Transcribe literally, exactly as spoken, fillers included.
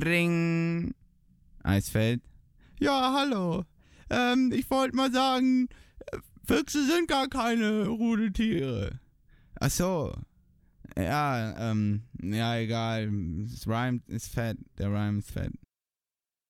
Ring. Eisfeld. Ja, hallo. Ähm, ich wollte mal sagen, Füchse sind gar keine Rudeltiere. Ach so. Ja, ähm, ja, egal. Das Rhyme ist fett. Der Rhyme ist fett.